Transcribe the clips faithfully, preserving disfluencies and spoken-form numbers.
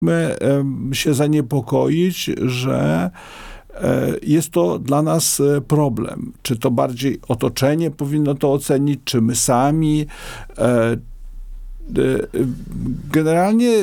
My się zaniepokoić, że jest to dla nas problem. Czy to bardziej otoczenie powinno to ocenić, czy my sami. Generalnie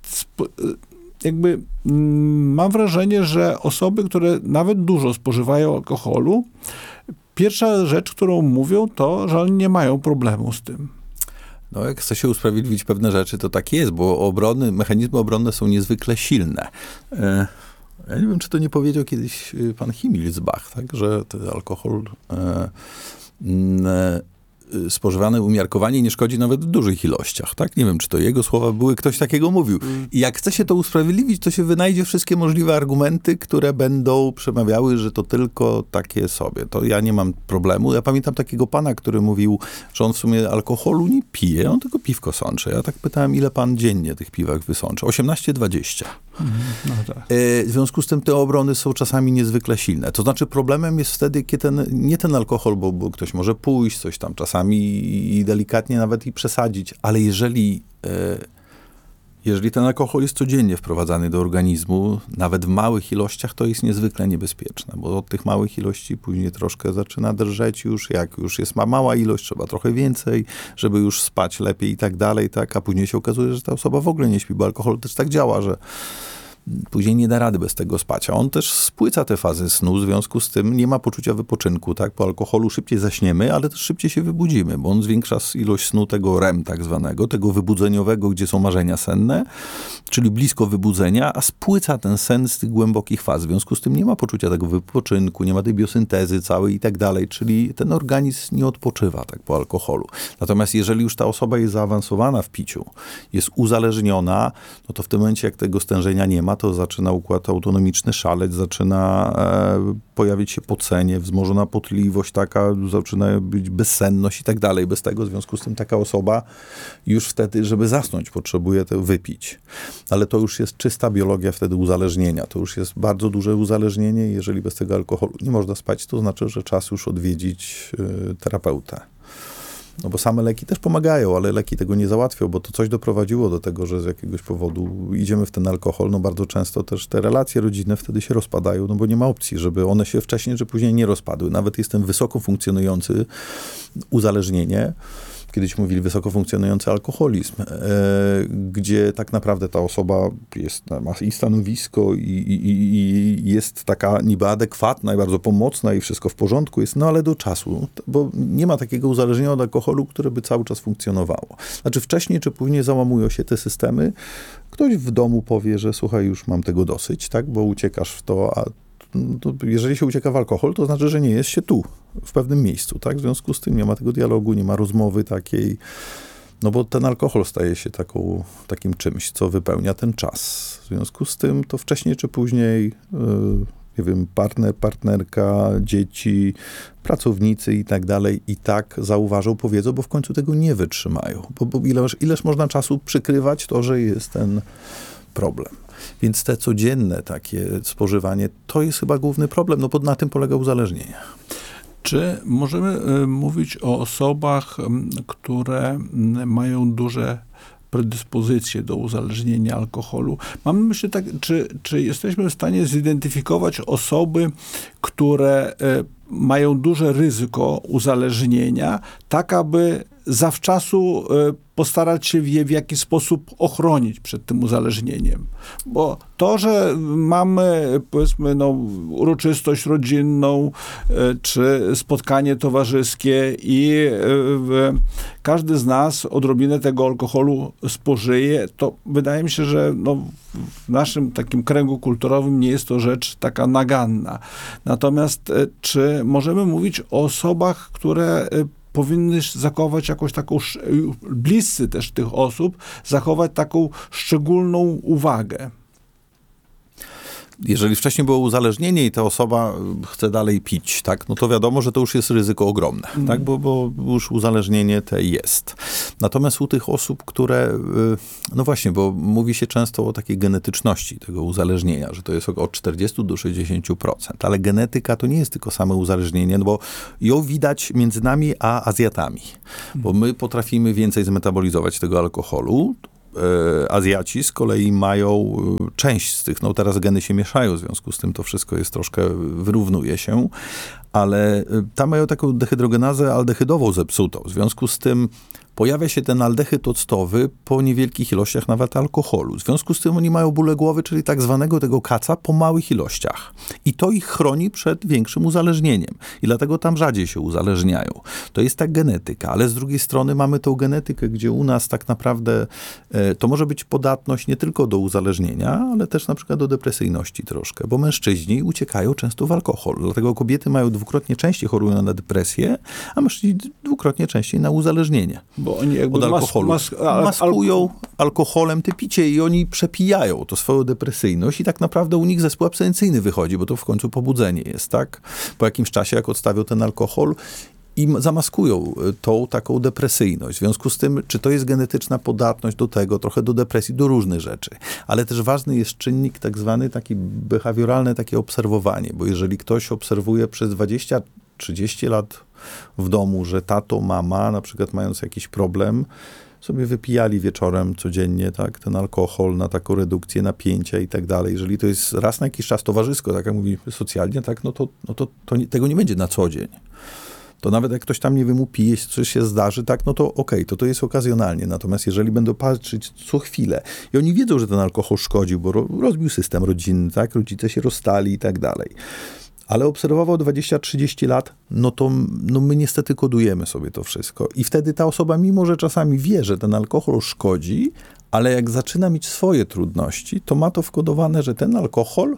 jakby mam wrażenie, że osoby, które nawet dużo spożywają alkoholu, pierwsza rzecz, którą mówią, to, że oni nie mają problemu z tym. No, jak chce się usprawiedliwić pewne rzeczy, to tak jest, bo obrony, mechanizmy obronne są niezwykle silne. E, ja nie wiem, czy to nie powiedział kiedyś pan Himmelsbach, tak, że ten alkohol e, e, spożywany umiarkowanie nie szkodzi nawet w dużych ilościach, tak? Nie wiem, czy to jego słowa były, ktoś takiego mówił. I jak chce się to usprawiedliwić, to się wynajdzie wszystkie możliwe argumenty, które będą przemawiały, że to tylko takie sobie. To ja nie mam problemu. Ja pamiętam takiego pana, który mówił, że on w sumie alkoholu nie pije, on tylko piwko sączy. Ja tak pytałem, ile pan dziennie tych piwek wysączy? osiemnaście dwadzieścia. No tak. W związku z tym te obrony są czasami niezwykle silne. To znaczy problemem jest wtedy, kiedy ten, nie ten alkohol, bo, bo ktoś może pójść, coś tam czasami i delikatnie nawet i przesadzić, ale jeżeli, e, jeżeli ten alkohol jest codziennie wprowadzany do organizmu, nawet w małych ilościach, to jest niezwykle niebezpieczne, bo od tych małych ilości później troszkę zaczyna drżeć już, jak już jest ma mała ilość, trzeba trochę więcej, żeby już spać lepiej i tak dalej, tak, a później się okazuje, że ta osoba w ogóle nie śpi, bo alkohol też tak działa, że później nie da rady bez tego spać. A on też spłyca te fazy snu, w związku z tym nie ma poczucia wypoczynku, tak? Po alkoholu szybciej zaśniemy, ale też szybciej się wybudzimy, bo on zwiększa ilość snu tego R E M tak zwanego, tego wybudzeniowego, gdzie są marzenia senne, czyli blisko wybudzenia, a spłyca ten sen z tych głębokich faz. W związku z tym nie ma poczucia tego wypoczynku, nie ma tej biosyntezy całej i tak dalej, czyli ten organizm nie odpoczywa tak po alkoholu. Natomiast jeżeli już ta osoba jest zaawansowana w piciu, jest uzależniona, no to w tym momencie, jak tego stężenia nie ma, to zaczyna układ autonomiczny szaleć, zaczyna e, pojawić się pocenie, wzmożona potliwość taka, zaczyna być bezsenność i tak dalej. Bez tego, w związku z tym taka osoba już wtedy, żeby zasnąć, potrzebuje to wypić. Ale to już jest czysta biologia wtedy uzależnienia. To już jest bardzo duże uzależnienie. Jeżeli bez tego alkoholu nie można spać, to znaczy, że czas już odwiedzić y, terapeutę. No bo same leki też pomagają, ale leki tego nie załatwią, bo to coś doprowadziło do tego, że z jakiegoś powodu idziemy w ten alkohol. No bardzo często też te relacje rodzinne wtedy się rozpadają, no bo nie ma opcji, żeby one się wcześniej czy później nie rozpadły. Nawet jest ten wysoko funkcjonujący uzależnienie, kiedyś mówili wysoko funkcjonujący alkoholizm, e, gdzie tak naprawdę ta osoba jest, ma i stanowisko i, i, i jest taka niby adekwatna i bardzo pomocna i wszystko w porządku jest, no ale do czasu, bo nie ma takiego uzależnienia od alkoholu, które by cały czas funkcjonowało. Znaczy wcześniej czy później załamują się te systemy, ktoś w domu powie, że słuchaj, już mam tego dosyć, tak, bo uciekasz w to, a to jeżeli się ucieka w alkohol, to znaczy, że nie jest się tu, w pewnym miejscu, tak? W związku z tym nie ma tego dialogu, nie ma rozmowy takiej, no bo ten alkohol staje się taką, takim czymś, co wypełnia ten czas. W związku z tym to wcześniej czy później, yy, nie wiem, partner, partnerka, dzieci, pracownicy i tak dalej i tak zauważą, powiedzą, bo w końcu tego nie wytrzymają. Bo, bo ileż, ileż można czasu przykrywać to, że jest ten problem. Więc te codzienne takie spożywanie, to jest chyba główny problem, no bo na tym polega uzależnienie. Czy możemy y, mówić o osobach, y, które y, mają duże predyspozycje do uzależnienia alkoholu? Mam na myśli tak, czy, czy jesteśmy w stanie zidentyfikować osoby, które y, mają duże ryzyko uzależnienia, tak aby zawczasu y, postarać się je w jakiś sposób ochronić przed tym uzależnieniem. Bo to, że mamy, powiedzmy, no, uroczystość rodzinną, y, czy spotkanie towarzyskie i y, y, każdy z nas odrobinę tego alkoholu spożyje, to wydaje mi się, że no, w naszym takim kręgu kulturowym nie jest to rzecz taka naganna. Natomiast y, czy możemy mówić o osobach, które y, powinny zachować jakąś taką, bliscy też tych osób, zachować taką szczególną uwagę? Jeżeli wcześniej było uzależnienie i ta osoba chce dalej pić, tak, no to wiadomo, że to już jest ryzyko ogromne, mm. tak, bo, bo już uzależnienie te jest. Natomiast u tych osób, które, no właśnie, bo mówi się często o takiej genetyczności tego uzależnienia, że to jest od czterdziestu do sześćdziesięciu procent, ale genetyka to nie jest tylko same uzależnienie, no bo ją widać między nami a Azjatami, bo my potrafimy więcej zmetabolizować tego alkoholu. e, Azjaci z kolei mają e, część z tych, no teraz geny się mieszają, w związku z tym to wszystko jest troszkę, wyrównuje się, ale e, tam mają taką dehydrogenazę aldehydową zepsutą, w związku z tym pojawia się ten aldehyd octowy po niewielkich ilościach nawet alkoholu. W związku z tym oni mają bóle głowy, czyli tak zwanego tego kaca po małych ilościach. I to ich chroni przed większym uzależnieniem. I dlatego tam rzadziej się uzależniają. To jest tak genetyka, ale z drugiej strony mamy tą genetykę, gdzie u nas tak naprawdę e, to może być podatność nie tylko do uzależnienia, ale też na przykład do depresyjności troszkę, bo mężczyźni uciekają często w alkohol. Dlatego kobiety mają dwukrotnie częściej chorują na depresję, a mężczyźni dwukrotnie częściej na uzależnienie. Bo oni jakby od alkoholu. Mas, mas, al, maskują alkoholem te picie i oni przepijają to swoją depresyjność i tak naprawdę u nich zespół abstynencyjny wychodzi, bo to w końcu pobudzenie jest, tak? Po jakimś czasie, jak odstawią ten alkohol i zamaskują tą taką depresyjność. W związku z tym, czy to jest genetyczna podatność do tego, trochę do depresji, do różnych rzeczy. Ale też ważny jest czynnik tak zwany taki behawioralne, takie obserwowanie, bo jeżeli ktoś obserwuje przez dwadzieścia trzydzieści lat w domu, że tato, mama, na przykład mając jakiś problem, sobie wypijali wieczorem codziennie, tak, ten alkohol na taką redukcję napięcia i tak dalej. Jeżeli to jest raz na jakiś czas towarzysko, tak jak mówimy socjalnie, tak, no to, no to, to nie, tego nie będzie na co dzień. To nawet jak ktoś tam, nie wiem, upije, coś się zdarzy, tak, no to okej, okay, to to jest okazjonalnie. Natomiast jeżeli będą patrzeć co chwilę i oni wiedzą, że ten alkohol szkodził, bo ro, rozbił system rodzinny, tak, rodzice się rozstali i tak dalej. Ale obserwował dwadzieścia trzydzieści lat, no to no my niestety kodujemy sobie to wszystko. I wtedy ta osoba, mimo że czasami wie, że ten alkohol szkodzi, ale jak zaczyna mieć swoje trudności, to ma to wkodowane, że ten alkohol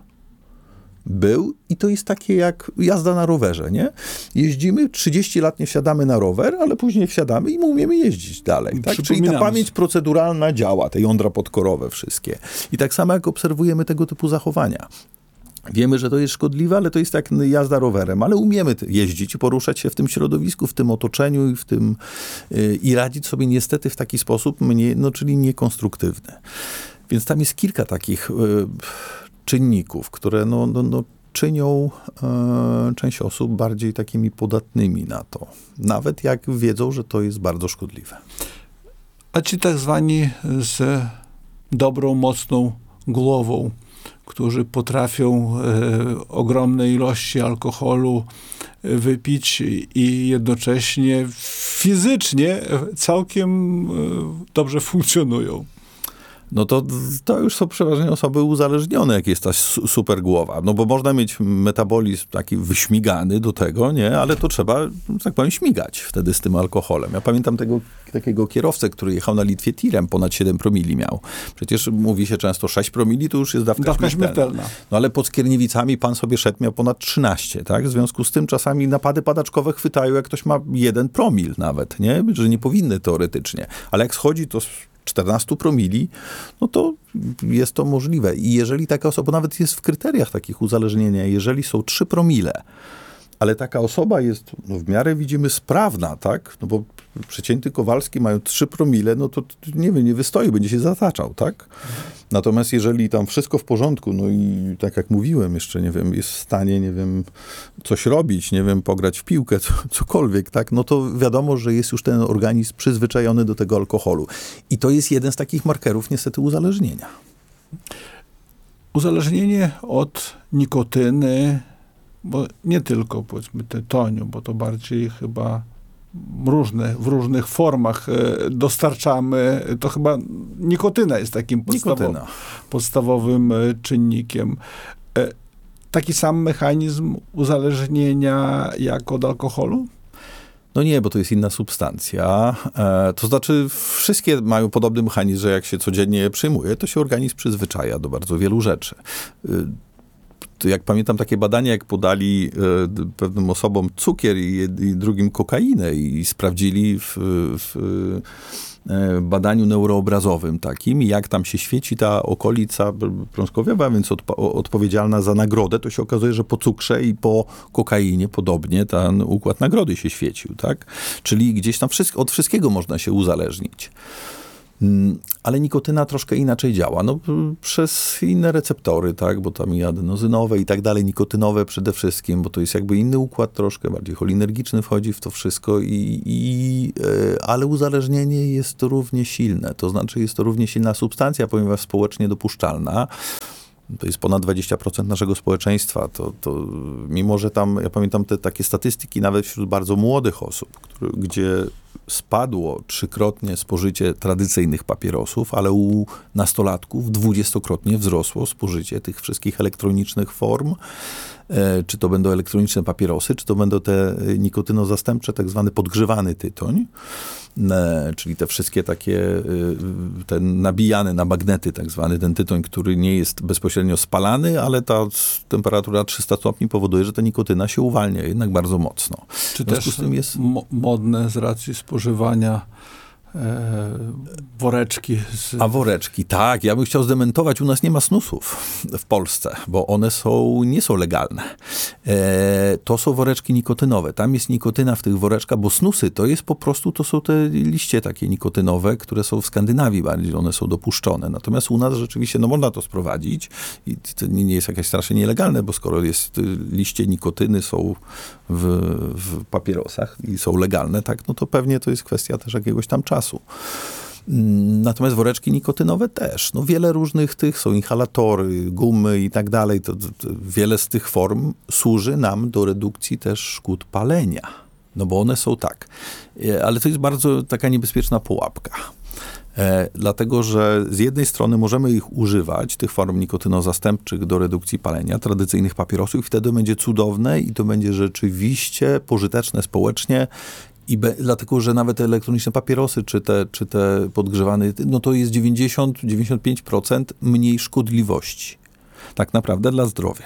był i to jest takie jak jazda na rowerze, nie? Jeździmy, trzydzieści lat nie wsiadamy na rower, ale później wsiadamy i my umiemy jeździć dalej, tak? Czyli ta pamięć proceduralna działa, te jądra podkorowe wszystkie. I tak samo jak obserwujemy tego typu zachowania. Wiemy, że to jest szkodliwe, ale to jest jak jazda rowerem, ale umiemy jeździć i poruszać się w tym środowisku, w tym otoczeniu i w tym yy, i radzić sobie niestety w taki sposób, mnie, no, czyli niekonstruktywny. Więc tam jest kilka takich yy, czynników, które no, no, no, czynią yy, część osób bardziej takimi podatnymi na to. Nawet jak wiedzą, że to jest bardzo szkodliwe. A ci tak zwani z dobrą, mocną głową, którzy potrafią e, ogromne ilości alkoholu wypić i jednocześnie fizycznie całkiem e, dobrze funkcjonują. No to, to już są przeważnie osoby uzależnione, jak jest ta super głowa. No bo można mieć metabolizm taki wyśmigany do tego, nie? Ale to trzeba, tak powiem, śmigać wtedy z tym alkoholem. Ja pamiętam tego takiego kierowcę, który jechał na Litwie tirem, ponad siedem promili miał. Przecież mówi się często sześć promili, to już jest dawka, dawka śmiertelna. śmiertelna. No ale pod Skierniewicami pan sobie szedł, miał ponad trzynaście, tak? W związku z tym czasami napady padaczkowe chwytają, jak ktoś ma jeden promil nawet, nie? Że nie powinny teoretycznie. Ale jak schodzi, to czternaście promili, no to jest to możliwe. I jeżeli taka osoba, nawet jest w kryteriach takich uzależnienia, jeżeli są trzy promile, ale taka osoba jest, no w miarę widzimy, sprawna, tak? No bo przecięty Kowalski mają trzy promile, no to nie wiem, nie wystoi, będzie się zataczał, tak? Natomiast jeżeli tam wszystko w porządku, no i tak jak mówiłem, jeszcze, nie wiem, jest w stanie, nie wiem, coś robić, nie wiem, pograć w piłkę, co, cokolwiek, tak? No to wiadomo, że jest już ten organizm przyzwyczajony do tego alkoholu. I to jest jeden z takich markerów, niestety, uzależnienia. Uzależnienie od nikotyny, bo nie tylko, powiedzmy, tytoniu, bo to bardziej chyba różne, w różnych formach dostarczamy, to chyba nikotyna jest takim podstawowym, podstawowym czynnikiem. Taki sam mechanizm uzależnienia jak od alkoholu? No nie, bo to jest inna substancja. E, to znaczy wszystkie mają podobny mechanizm, że jak się codziennie je przyjmuje, to się organizm przyzwyczaja do bardzo wielu rzeczy. E, Jak pamiętam takie badania, jak podali e, pewnym osobom cukier i, i drugim kokainę i sprawdzili w, w e, badaniu neuroobrazowym takim, jak tam się świeci ta okolica brązkowiowa, więc odpa- odpowiedzialna za nagrodę, to się okazuje, że po cukrze i po kokainie podobnie ten układ nagrody się świecił, tak? Czyli gdzieś tam wszystko, od wszystkiego można się uzależnić. Ale nikotyna troszkę inaczej działa. No, przez inne receptory, tak, bo tam i adenozynowe i tak dalej, nikotynowe przede wszystkim, bo to jest jakby inny układ troszkę, bardziej cholinergiczny wchodzi w to wszystko, i, i, ale uzależnienie jest równie silne. To znaczy jest to równie silna substancja, ponieważ społecznie dopuszczalna. To jest ponad dwadzieścia procent naszego społeczeństwa. To, to, mimo że tam, ja pamiętam te takie statystyki nawet wśród bardzo młodych osób, które, gdzie spadło trzykrotnie spożycie tradycyjnych papierosów, ale u nastolatków dwudziestokrotnie wzrosło spożycie tych wszystkich elektronicznych form. E, czy to będą elektroniczne papierosy, czy to będą te nikotynozastępcze, tak zwany podgrzewany tytoń, e, czyli te wszystkie takie, e, ten nabijany na magnety, tak zwany ten tytoń, który nie jest bezpośrednio spalany, ale ta temperatura trzysta stopni powoduje, że ta nikotyna się uwalnia jednak bardzo mocno. Czy też z tym jest mo- modne z racji spożywania e, woreczki. Z... A woreczki, tak. Ja bym chciał zdementować, u nas nie ma snusów w Polsce, bo one są, nie są legalne. E, to są woreczki nikotynowe. Tam jest nikotyna w tych woreczkach, bo snusy to jest po prostu, to są te liście takie nikotynowe, które są w Skandynawii bardziej, one są dopuszczone. Natomiast u nas rzeczywiście, no można to sprowadzić i to nie jest jakieś strasznie nielegalne, bo skoro jest, liście nikotyny są w, w papierosach i są legalne, tak, no to pewnie to jest kwestia też jakiegoś tam czasu. Natomiast woreczki nikotynowe też. No wiele różnych tych, są inhalatory, gumy i tak dalej. To, to, to wiele z tych form służy nam do redukcji też szkód palenia. No bo one są tak. Ale to jest bardzo taka niebezpieczna pułapka. E, dlatego, że z jednej strony możemy ich używać, tych form nikotynozastępczych do redukcji palenia, tradycyjnych papierosów, i wtedy będzie cudowne i to będzie rzeczywiście pożyteczne społecznie. I be, dlatego, że nawet te elektroniczne papierosy, czy te, czy te podgrzewane, no to jest dziewięćdziesiąt do dziewięćdziesięciu pięciu procent mniej szkodliwości. Tak naprawdę dla zdrowia.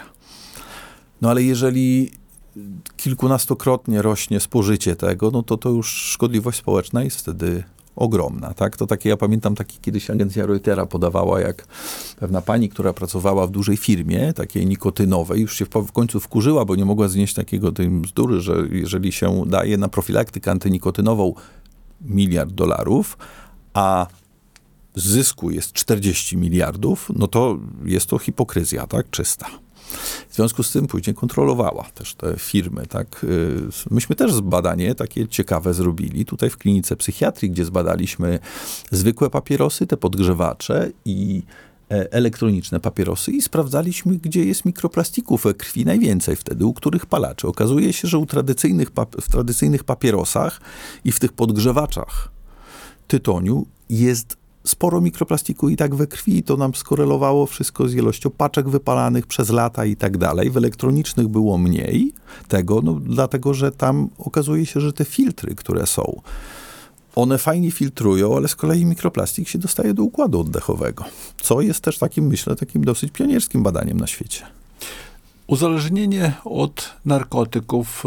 No ale jeżeli kilkunastokrotnie rośnie spożycie tego, no to to już szkodliwość społeczna jest wtedy ogromna, tak? To takie, ja pamiętam, taki kiedyś agencja Reutera podawała, jak pewna pani, która pracowała w dużej firmie, takiej nikotynowej, już się w, w końcu wkurzyła, bo nie mogła znieść takiego tej bzdury, że jeżeli się daje na profilaktykę antynikotynową miliard dolarów, a zysku jest czterdzieści miliardów, no to jest to hipokryzja, tak? Czysta. W związku z tym później kontrolowała też te firmy, tak. Myśmy też badanie takie ciekawe zrobili tutaj w klinice psychiatrii, gdzie zbadaliśmy zwykłe papierosy, te podgrzewacze i elektroniczne papierosy i sprawdzaliśmy, gdzie jest mikroplastików we krwi najwięcej wtedy, u których palaczy. Okazuje się, że u tradycyjnych, w tradycyjnych papierosach i w tych podgrzewaczach tytoniu jest sporo mikroplastiku i tak we krwi, to nam skorelowało wszystko z ilością paczek wypalanych przez lata i tak dalej. W elektronicznych było mniej tego, no, dlatego, że tam okazuje się, że te filtry, które są, one fajnie filtrują, ale z kolei mikroplastik się dostaje do układu oddechowego, co jest też takim, myślę, takim dosyć pionierskim badaniem na świecie. Uzależnienie od narkotyków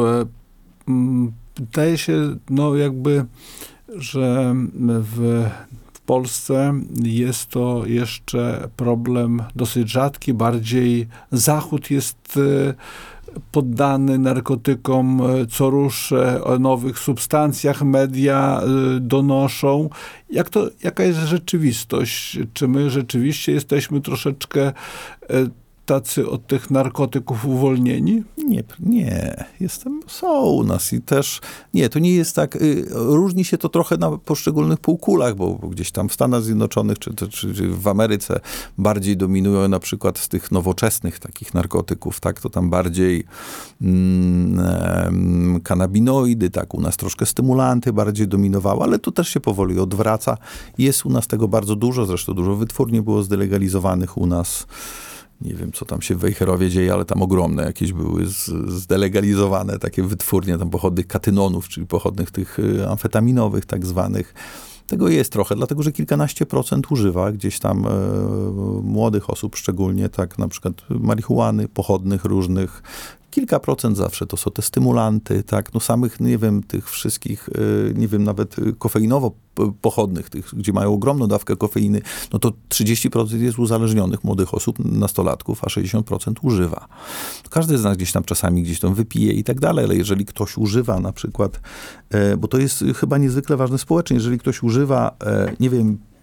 wydaje się, no jakby, że w W Polsce jest to jeszcze problem dosyć rzadki, bardziej Zachód jest poddany narkotykom co rusz, o nowych substancjach, media donoszą. Jak to, jaka jest rzeczywistość? Czy my rzeczywiście jesteśmy troszeczkę tacy od tych narkotyków uwolnieni? Nie, nie. Jestem, są u nas i też, nie, to nie jest tak, y, różni się to trochę na poszczególnych półkulach, bo, bo gdzieś tam w Stanach Zjednoczonych czy, czy, czy w Ameryce bardziej dominują na przykład z tych nowoczesnych takich narkotyków, tak, to tam bardziej mm, mm, kanabinoidy, tak, u nas troszkę stymulanty bardziej dominowały, ale to też się powoli odwraca. Jest u nas tego bardzo dużo, zresztą dużo wytwórni było zdelegalizowanych u nas. Nie wiem, co tam się w Wejherowie dzieje, ale tam ogromne jakieś były z, zdelegalizowane takie wytwórnie tam pochodnych katynonów, czyli pochodnych tych amfetaminowych tak zwanych. Tego jest trochę, dlatego że kilkanaście procent używa gdzieś tam e, młodych osób, szczególnie tak na przykład marihuany, pochodnych różnych. Kilka procent zawsze to są te stymulanty, tak, no samych, nie wiem, tych wszystkich, nie wiem, nawet kofeinowo pochodnych, tych, gdzie mają ogromną dawkę kofeiny, no to trzydzieści procent jest uzależnionych młodych osób, nastolatków, a sześćdziesiąt procent używa. Każdy z nas gdzieś tam czasami gdzieś tam wypije i tak dalej, ale jeżeli ktoś używa na przykład, bo to jest chyba niezwykle ważne społecznie, jeżeli ktoś używa, nie wiem,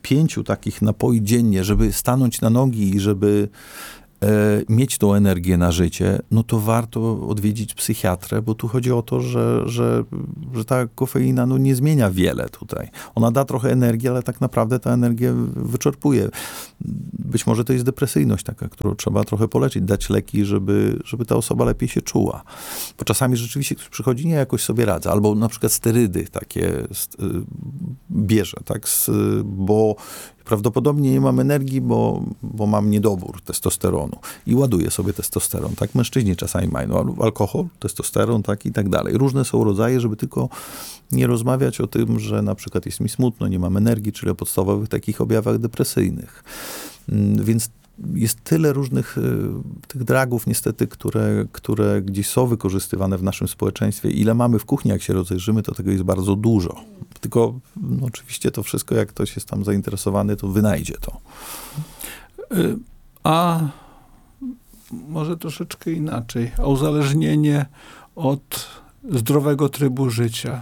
pięciu takich napoi dziennie, żeby stanąć na nogi i żeby e, mieć tą energię na życie, no to warto odwiedzić psychiatrę, bo tu chodzi o to, że, że, że ta kofeina no, nie zmienia wiele tutaj. Ona da trochę energii, ale tak naprawdę ta energia wyczerpuje. Być może to jest depresyjność taka, którą trzeba trochę poleczyć, dać leki, żeby, żeby ta osoba lepiej się czuła. Bo czasami rzeczywiście ktoś przychodzi, nie, jakoś sobie radza, albo na przykład sterydy takie bierze, tak, bo prawdopodobnie nie mam energii, bo, bo mam niedobór testosteronu i ładuję sobie testosteron, tak? Mężczyźni czasami mają no, alkohol, testosteron, tak? I tak dalej. Różne są rodzaje, żeby tylko nie rozmawiać o tym, że na przykład jest mi smutno, nie mam energii, czyli o podstawowych takich objawach depresyjnych. Więc jest tyle różnych y, tych dragów niestety, które, które gdzieś są wykorzystywane w naszym społeczeństwie. Ile mamy w kuchni, jak się rozejrzymy, to tego jest bardzo dużo. Tylko no, oczywiście to wszystko, jak ktoś jest tam zainteresowany, to wynajdzie to. Y, a może troszeczkę inaczej. A uzależnienie od zdrowego trybu życia.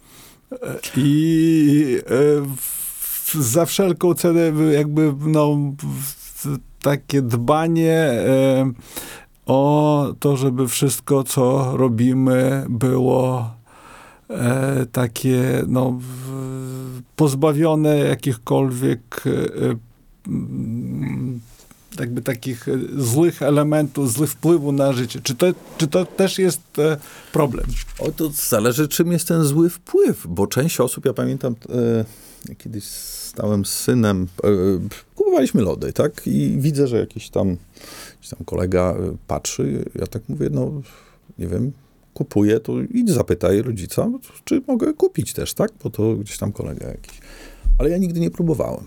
I y, za wszelką cenę jakby no takie dbanie e, o to, żeby wszystko, co robimy, było e, takie, no, w, pozbawione jakichkolwiek e, jakby takich złych elementów, złych wpływu na życie. Czy to, czy to też jest e, problem? O, to zależy, czym jest ten zły wpływ, bo część osób, ja pamiętam, e, kiedyś stałem z synem, e, kupowaliśmy lody, tak? I widzę, że jakiś tam, jakiś tam kolega patrzy, ja tak mówię, no, nie wiem, kupuję, to idź zapytaj rodzica, czy mogę kupić też, tak? Bo to gdzieś tam kolega jakiś. Ale ja nigdy nie próbowałem.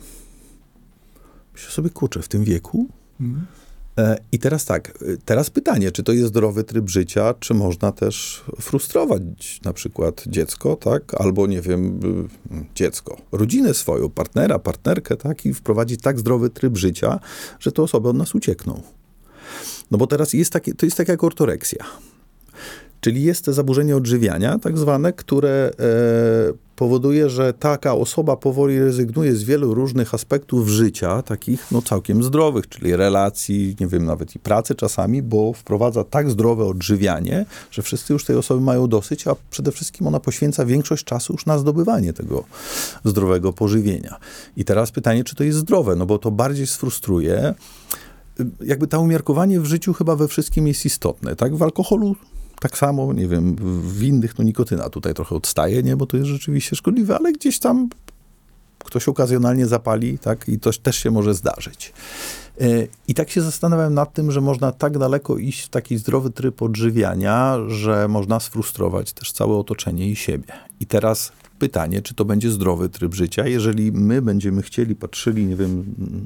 Myślę sobie, kurczę, w tym wieku? Mhm. I teraz tak, teraz pytanie, czy to jest zdrowy tryb życia, czy można też frustrować na przykład dziecko, tak, albo nie wiem, dziecko, rodzinę swoją, partnera, partnerkę, tak, i wprowadzić tak zdrowy tryb życia, że te osoby od nas uciekną. No bo teraz jest takie, to jest tak jak ortoreksja. Czyli jest to zaburzenie odżywiania, tak zwane, które e, powoduje, że taka osoba powoli rezygnuje z wielu różnych aspektów życia, takich no całkiem zdrowych, czyli relacji, nie wiem, nawet i pracy czasami, bo wprowadza tak zdrowe odżywianie, że wszyscy już tej osoby mają dosyć, a przede wszystkim ona poświęca większość czasu już na zdobywanie tego zdrowego pożywienia. I teraz pytanie, czy to jest zdrowe, no bo to bardziej sfrustruje. Jakby to umiarkowanie w życiu chyba we wszystkim jest istotne, tak? W alkoholu tak samo, nie wiem, w innych, no nikotyna tutaj trochę odstaje, nie, bo to jest rzeczywiście szkodliwe, ale gdzieś tam ktoś okazjonalnie zapali, tak, i to też się może zdarzyć. I tak się zastanawiam nad tym, że można tak daleko iść w taki zdrowy tryb odżywiania, że można sfrustrować też całe otoczenie i siebie. I teraz pytanie, czy to będzie zdrowy tryb życia, jeżeli my będziemy chcieli, patrzyli, nie wiem,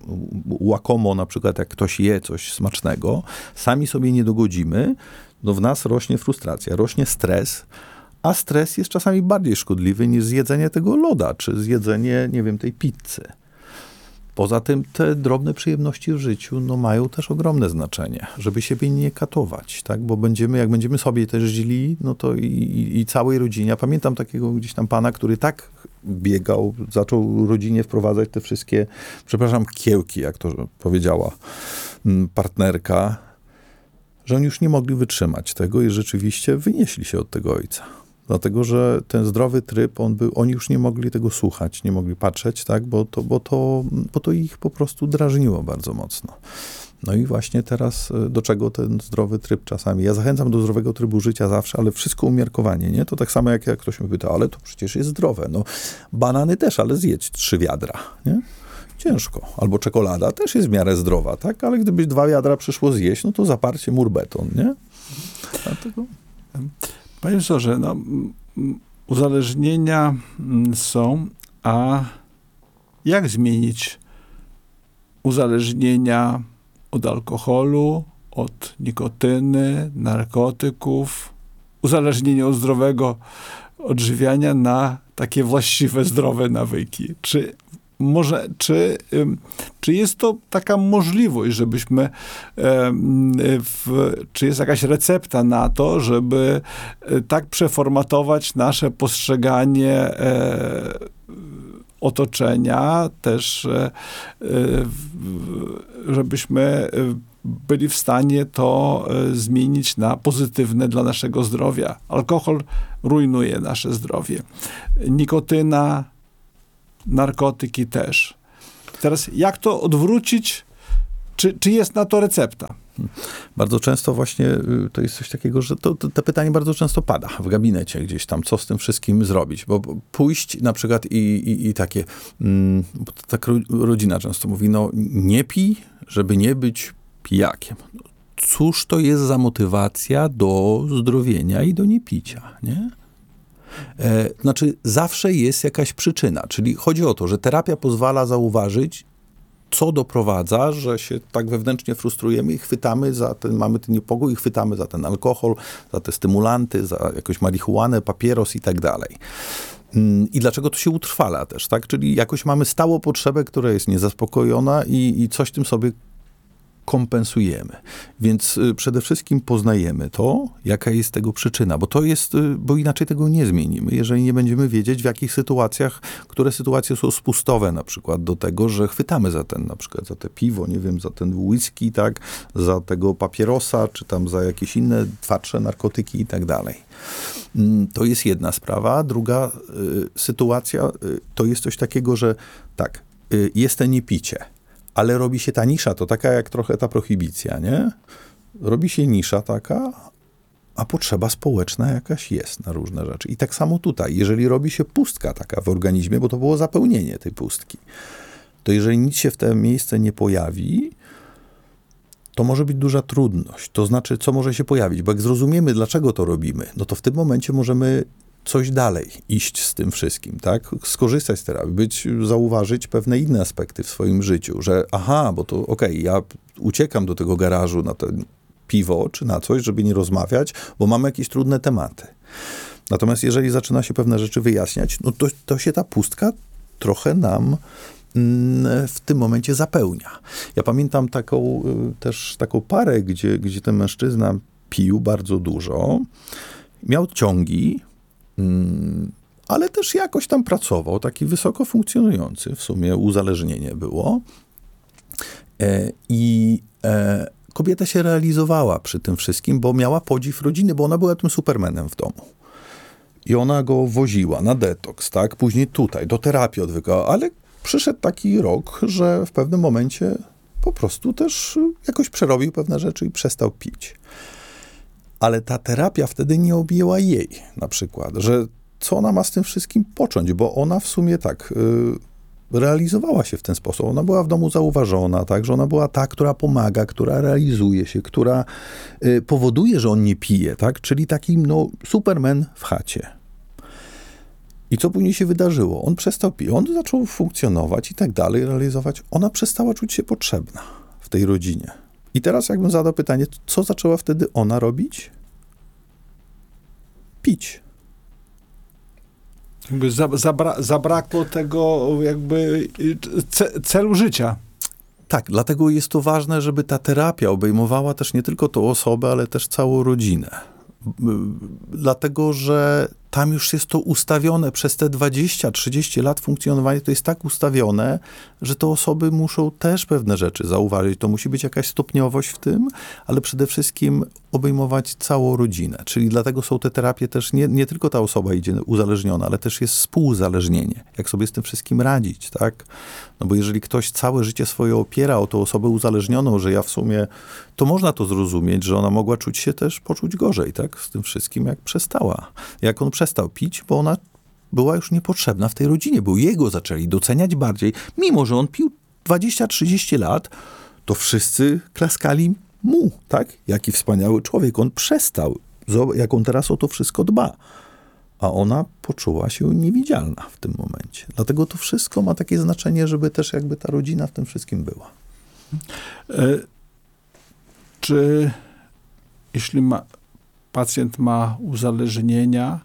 łakomo na przykład, jak ktoś je coś smacznego, sami sobie nie dogodzimy, no w nas rośnie frustracja, rośnie stres, a stres jest czasami bardziej szkodliwy niż zjedzenie tego loda, czy zjedzenie, nie wiem, tej pizzy. Poza tym te drobne przyjemności w życiu, no mają też ogromne znaczenie, żeby siebie nie katować, tak, bo będziemy, jak będziemy sobie też źli, no to i, i, i całej rodzinie. Ja pamiętam takiego gdzieś tam pana, który tak biegał, zaczął rodzinie wprowadzać te wszystkie, przepraszam, kiełki, jak to powiedziała partnerka, że oni już nie mogli wytrzymać tego i rzeczywiście wynieśli się od tego ojca. Dlatego, że ten zdrowy tryb, on był, oni już nie mogli tego słuchać, nie mogli patrzeć, tak, bo to, bo to, bo to ich po prostu drażniło bardzo mocno. No i właśnie teraz, do czego ten zdrowy tryb czasami? Ja zachęcam do zdrowego trybu życia zawsze, ale wszystko umiarkowanie, nie? To tak samo jak, jak ktoś mi pyta, ale to przecież jest zdrowe. No, banany też, ale zjedź trzy wiadra, nie? Ciężko. Albo czekolada też jest w miarę zdrowa, tak? Ale gdybyś dwa wiadra przyszło zjeść, no to zaparcie mur beton, nie? Dlatego... Panie profesorze, no, uzależnienia są, a jak zmienić uzależnienia od alkoholu, od nikotyny, narkotyków, uzależnienie od zdrowego odżywiania na takie właściwe, zdrowe nawyki? Czy może, czy, czy jest to taka możliwość, żebyśmy, w, czy jest jakaś recepta na to, żeby tak przeformatować nasze postrzeganie otoczenia, też żebyśmy byli w stanie to zmienić na pozytywne dla naszego zdrowia. Alkohol rujnuje nasze zdrowie. Nikotyna, narkotyki też. Teraz jak to odwrócić? Czy, czy jest na to recepta? Bardzo często właśnie to jest coś takiego, że to, to, to pytanie bardzo często pada w gabinecie gdzieś tam, co z tym wszystkim zrobić, bo pójść na przykład i, i, i takie, mm, bo to tak rodzina często mówi, no nie pij, żeby nie być pijakiem. Cóż to jest za motywacja do zdrowienia i do niepicia, nie? E, znaczy zawsze jest jakaś przyczyna, czyli chodzi o to, że terapia pozwala zauważyć, co doprowadza, że się tak wewnętrznie frustrujemy i chwytamy za ten, mamy ten niepokój i chwytamy za ten alkohol, za te stymulanty, za jakąś marihuanę, papieros i tak dalej. I dlaczego to się utrwala też, tak? Czyli jakoś mamy stałą potrzebę, która jest niezaspokojona i, i coś tym sobie kompensujemy. Więc y, przede wszystkim poznajemy to, jaka jest tego przyczyna, bo to jest, y, bo inaczej tego nie zmienimy, jeżeli nie będziemy wiedzieć, w jakich sytuacjach, które sytuacje są spustowe na przykład do tego, że chwytamy za ten, na przykład za te piwo, nie wiem, za ten whisky, tak, za tego papierosa, czy tam za jakieś inne twardsze narkotyki i tak dalej. To jest jedna sprawa. Druga y, sytuacja y, to jest coś takiego, że tak, y, jest to niepicie, ale robi się ta nisza, to taka jak trochę ta prohibicja, nie? Robi się nisza taka, a potrzeba społeczna jakaś jest na różne rzeczy. I tak samo tutaj, jeżeli robi się pustka taka w organizmie, bo to było zapełnienie tej pustki, to jeżeli nic się w to miejsce nie pojawi, to może być duża trudność. To znaczy, co może się pojawić? Bo jak zrozumiemy, dlaczego to robimy, no to w tym momencie możemy coś dalej iść z tym wszystkim, tak? Skorzystać z terapii, być, zauważyć pewne inne aspekty w swoim życiu, że aha, bo to okej, okay, ja uciekam do tego garażu na to piwo, czy na coś, żeby nie rozmawiać, bo mamy jakieś trudne tematy. Natomiast jeżeli zaczyna się pewne rzeczy wyjaśniać, no to, to się ta pustka trochę nam mm, w tym momencie zapełnia. Ja pamiętam taką, też taką parę, gdzie, gdzie ten mężczyzna pił bardzo dużo, miał ciągi, ale też jakoś tam pracował, taki wysoko funkcjonujący, w sumie uzależnienie było. E, I e, kobieta się realizowała przy tym wszystkim, bo miała podziw rodziny, bo ona była tym supermanem w domu. I ona go woziła na detoks, tak? Później tutaj, do terapii odwykała, ale przyszedł taki rok, że w pewnym momencie po prostu też jakoś przerobił pewne rzeczy i przestał pić. Ale ta terapia wtedy nie objęła jej, na przykład, że co ona ma z tym wszystkim począć, bo ona w sumie tak y, realizowała się w ten sposób. Ona była w domu zauważona, tak, że ona była ta, która pomaga, która realizuje się, która y, powoduje, że on nie pije, tak, czyli taki, no, superman w chacie. I co później się wydarzyło? On przestał pić, on zaczął funkcjonować i tak dalej, realizować. Ona przestała czuć się potrzebna w tej rodzinie. I teraz jakbym zadał pytanie, co zaczęła wtedy ona robić? Pić. Jakby zabra- zabrakło tego jakby ce- celu życia. Tak, dlatego jest to ważne, żeby ta terapia obejmowała też nie tylko tą osobę, ale też całą rodzinę. Dlatego, że tam już jest to ustawione przez te dwadzieścia trzydzieści lat funkcjonowania, to jest tak ustawione, że te osoby muszą też pewne rzeczy zauważyć. To musi być jakaś stopniowość w tym, ale przede wszystkim obejmować całą rodzinę. Czyli dlatego są te terapie też, nie, nie tylko ta osoba idzie uzależniona, ale też jest współuzależnienie. Jak sobie z tym wszystkim radzić, tak? No bo jeżeli ktoś całe życie swoje opiera o tą osobę uzależnioną, że ja w sumie, to można to zrozumieć, że ona mogła czuć się też, poczuć gorzej, tak? Z tym wszystkim, jak przestała. Jak on przestał pić, bo ona była już niepotrzebna w tej rodzinie, bo jego zaczęli doceniać bardziej. Mimo że on pił dwadzieścia trzydzieści lat, to wszyscy klaskali mu, tak? Jaki wspaniały człowiek. On przestał, jak on teraz o to wszystko dba. A ona poczuła się niewidzialna w tym momencie. Dlatego to wszystko ma takie znaczenie, żeby też jakby ta rodzina w tym wszystkim była. E, czy jeśli ma, pacjent ma uzależnienia,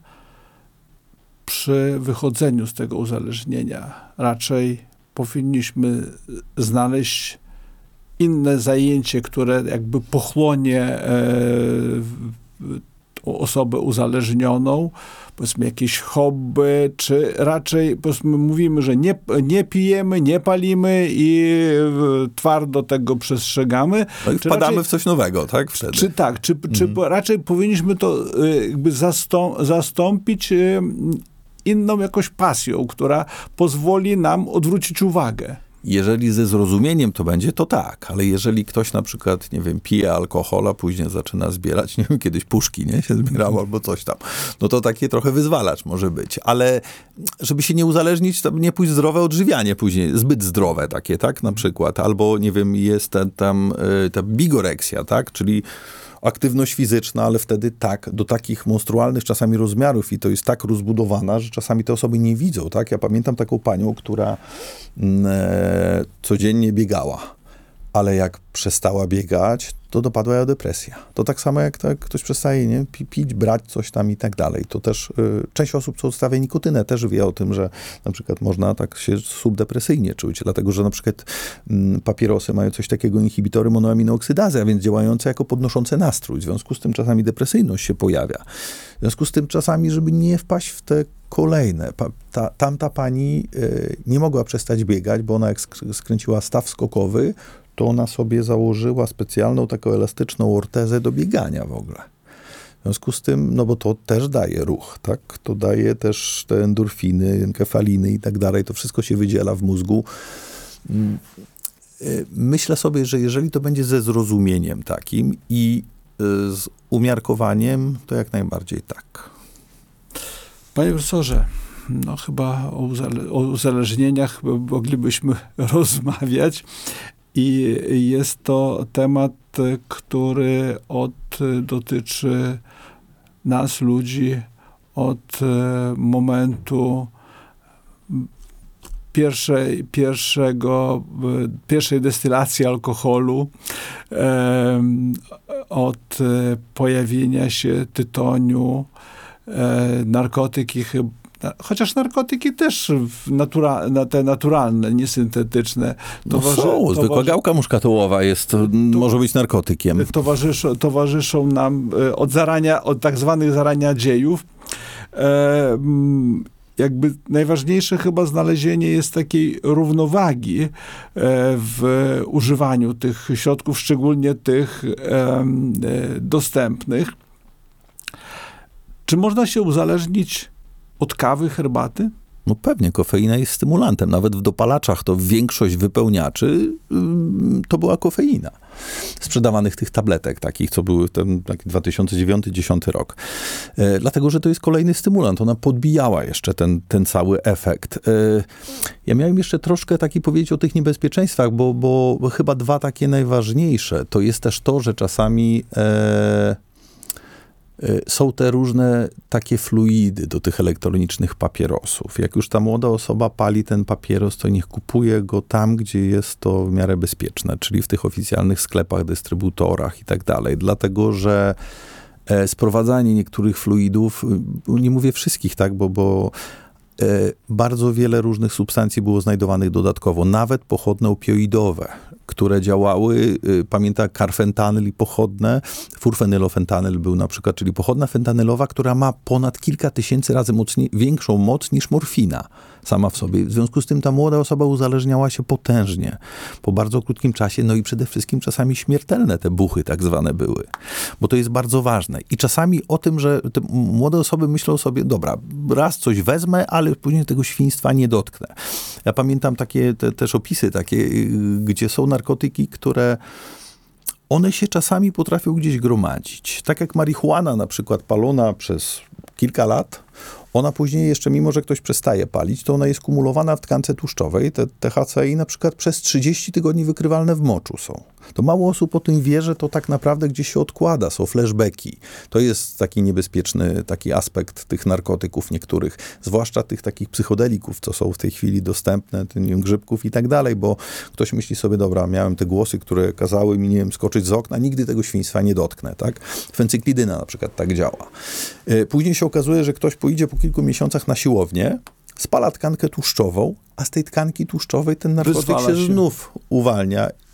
przy wychodzeniu z tego uzależnienia raczej powinniśmy znaleźć inne zajęcie, które jakby pochłonie e, osobę uzależnioną, powiedzmy jakieś hobby, czy raczej powiedzmy mówimy, że nie, nie pijemy, nie palimy i twardo tego przestrzegamy. No i wpadamy raczej w coś nowego, tak? Wtedy. Czy tak, czy, mm. czy raczej powinniśmy to jakby zastą- zastąpić inną jakąś pasją, która pozwoli nam odwrócić uwagę. Jeżeli ze zrozumieniem to będzie, to tak, ale jeżeli ktoś na przykład, nie wiem, pije alkohol, a później zaczyna zbierać, nie wiem, kiedyś puszki, nie, się zbierało albo coś tam, no to takie trochę wyzwalacz może być, ale żeby się nie uzależnić, to nie pójść zdrowe odżywianie później, zbyt zdrowe takie, tak, na przykład, albo, nie wiem, jest ta, tam ta bigoreksja, tak, czyli aktywność fizyczna, ale wtedy tak, do takich monstrualnych czasami rozmiarów i to jest tak rozbudowana, że czasami te osoby nie widzą, tak? Ja pamiętam taką panią, która e, codziennie biegała, ale jak przestała biegać, to dopadła ją depresja. To tak samo jak tak ktoś przestaje, nie? Pi- pić, brać coś tam i tak dalej. To też y, część osób, co odstawia nikotynę, też wie o tym, że na przykład można tak się subdepresyjnie czuć, dlatego że na przykład mm, papierosy mają coś takiego, inhibitory monoaminooksydazy, a więc działające jako podnoszące nastrój. W związku z tym czasami depresyjność się pojawia. W związku z tym czasami, żeby nie wpaść w te kolejne. Pa, ta, tamta pani y, nie mogła przestać biegać, bo ona jak sk- skręciła staw skokowy, to ona sobie założyła specjalną taką elastyczną ortezę do biegania w ogóle. W związku z tym, no bo to też daje ruch, tak? To daje też te endorfiny, enkefaliny i tak dalej. To wszystko się wydziela w mózgu. Myślę sobie, że jeżeli to będzie ze zrozumieniem takim i z umiarkowaniem, to jak najbardziej tak. Panie profesorze, no chyba o, uzale- o uzależnieniach moglibyśmy rozmawiać. I jest to temat, który od, dotyczy nas, ludzi, od momentu pierwszej, pierwszego, pierwszej destylacji alkoholu, od pojawienia się tytoniu, narkotyki chyba. Chociaż narkotyki też natura, te naturalne, niesyntetyczne. Towarzy, no są, zwykła gałka muszkatołowa jest, to, może być narkotykiem. Towarzyszą, towarzyszą nam od zarania, od tak zwanych zarania dziejów. E, jakby najważniejsze chyba znalezienie jest takiej równowagi w używaniu tych środków, szczególnie tych e, dostępnych. Czy można się uzależnić od kawy, herbaty? No pewnie, kofeina jest stymulantem. Nawet w dopalaczach to większość wypełniaczy to była kofeina. Sprzedawanych tych tabletek takich, co były w ten taki dwa tysiące dziewiąty dwa tysiące dziesiąty rok. E, dlatego, że to jest kolejny stymulant. Ona podbijała jeszcze ten, ten cały efekt. E, ja miałem jeszcze troszkę taki powiedzieć o tych niebezpieczeństwach, bo, bo, bo chyba dwa takie najważniejsze. To jest też to, że czasami e, są te różne takie fluidy do tych elektronicznych papierosów. Jak już ta młoda osoba pali ten papieros, to niech kupuje go tam, gdzie jest to w miarę bezpieczne, czyli w tych oficjalnych sklepach, dystrybutorach i tak dalej. Dlatego, że sprowadzanie niektórych fluidów, nie mówię wszystkich, tak, bo, bo bardzo wiele różnych substancji było znajdowanych dodatkowo, nawet pochodne opioidowe, które działały, pamiętam, karfentanyl i pochodne, furfenylofentanyl był na przykład, czyli pochodna fentanylowa, która ma ponad kilka tysięcy razy mocniej, większą moc niż morfina sama w sobie. W związku z tym ta młoda osoba uzależniała się potężnie po bardzo krótkim czasie, no i przede wszystkim czasami śmiertelne te buchy tak zwane były, bo to jest bardzo ważne. I czasami o tym, że te młode osoby myślą sobie, dobra, raz coś wezmę, ale później tego świństwa nie dotknę. Ja pamiętam takie te, też opisy takie, gdzie są narkotyki, które one się czasami potrafią gdzieś gromadzić. Tak jak marihuana na przykład palona przez kilka lat, ona później jeszcze, mimo że ktoś przestaje palić, to ona jest kumulowana w tkance tłuszczowej, te T H C i na przykład przez trzydzieści tygodni wykrywalne w moczu są. To mało osób o tym wie, że to tak naprawdę gdzieś się odkłada, są flashbacki. To jest taki niebezpieczny taki aspekt tych narkotyków niektórych, zwłaszcza tych takich psychodelików, co są w tej chwili dostępne, nie wiem, grzybków i tak dalej, bo ktoś myśli sobie, dobra, miałem te głosy, które kazały mi, nie wiem, skoczyć z okna, nigdy tego świństwa nie dotknę, tak? Fencyklidyna na przykład tak działa. Później się okazuje, że ktoś pójdzie po kilku miesiącach na siłownię, spala tkankę tłuszczową, a z tej tkanki tłuszczowej ten narkotyk się, się znów uwalnia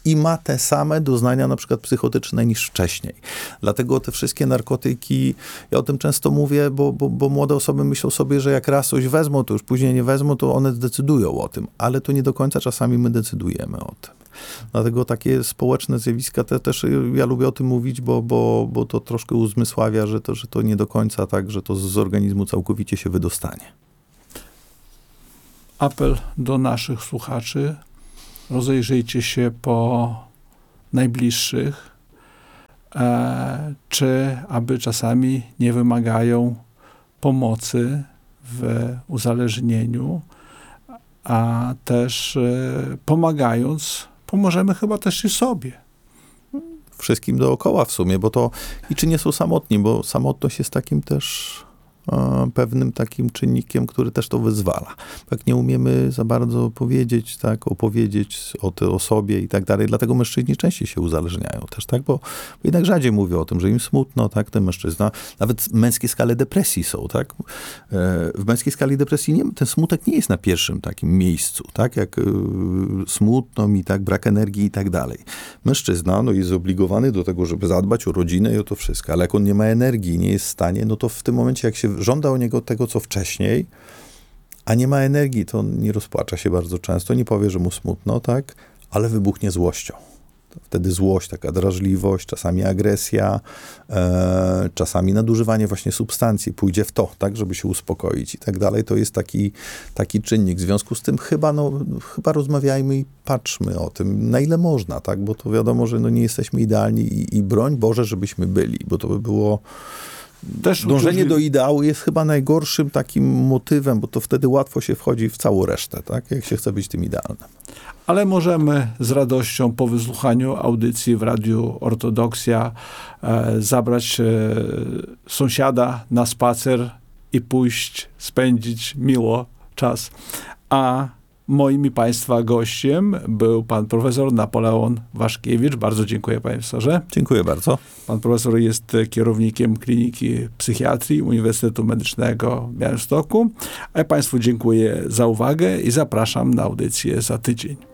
i ma te same doznania na przykład psychotyczne niż wcześniej. Dlatego te wszystkie narkotyki, ja o tym często mówię, bo, bo, bo młode osoby myślą sobie, że jak raz coś wezmą, to już później nie wezmą, to one zdecydują o tym, ale to nie do końca czasami my decydujemy o tym. Dlatego takie społeczne zjawiska te, też ja lubię o tym mówić, bo, bo, bo to troszkę uzmysławia, że to, że to nie do końca tak, że to z organizmu całkowicie się wydostanie. Apel do naszych słuchaczy. Rozejrzyjcie się po najbliższych, e, czy aby czasami nie wymagają pomocy w uzależnieniu, a też e, pomagając, pomożemy chyba też i sobie. Wszystkim dookoła w sumie, bo to i czy nie są samotni, bo samotność jest takim też e, pewnym takim czynnikiem, który też to wyzwala. Jak nie umiemy za bardzo powiedzieć, tak, opowiedzieć o, te, o sobie i tak dalej, dlatego mężczyźni częściej się uzależniają też, tak, bo jednak rzadziej mówią o tym, że im smutno, tak, ten mężczyzna, nawet męskie skale depresji są, tak, e, w męskiej skali depresji nie, ten smutek nie jest na pierwszym takim miejscu, tak, jak e, smutno mi, tak, brak energii i tak dalej. Mężczyzna, no, jest zobligowany do tego, żeby zadbać o rodzinę i o to wszystko, ale jak on nie ma energii, nie jest w stanie, no to w tym momencie, jak się żąda o niego tego, co wcześniej, a nie ma energii, to on nie rozpłacza się bardzo często, nie powie, że mu smutno, tak, ale wybuchnie złością. Wtedy złość, taka drażliwość, czasami agresja, e, czasami nadużywanie właśnie substancji, pójdzie w to, tak, żeby się uspokoić i tak dalej. To jest taki, taki czynnik. W związku z tym chyba, no, chyba rozmawiajmy i patrzmy o tym, na ile można, tak, bo to wiadomo, że no, nie jesteśmy idealni i, i broń Boże, żebyśmy byli, bo to by było... Też dążenie uczuli... do ideału jest chyba najgorszym takim motywem, bo to wtedy łatwo się wchodzi w całą resztę, tak? Jak się chce być tym idealnym. Ale możemy z radością po wysłuchaniu audycji w Radiu Ortodoksja e, zabrać e, sąsiada na spacer i pójść, spędzić miło czas. A moim i Państwa gościem był pan profesor Napoleon Waszkiewicz. Bardzo dziękuję, panie profesorze. Dziękuję bardzo. Pan profesor jest kierownikiem Kliniki Psychiatrii Uniwersytetu Medycznego w Białymstoku. A ja Państwu dziękuję za uwagę i zapraszam na audycję za tydzień.